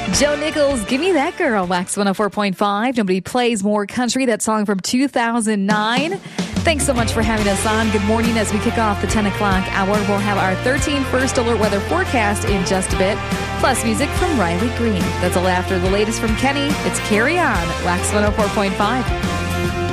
Joe Nichols, Give Me That Girl, Wax 104.5. Nobody plays more country. That song from 2009. Thanks so much for having us on. Good morning. As we kick off the 10 o'clock hour, we'll have our 13 first alert weather forecast in just a bit, plus music from Riley Green. That's all after the latest from Kenny. It's Carry On, Wax 104.5.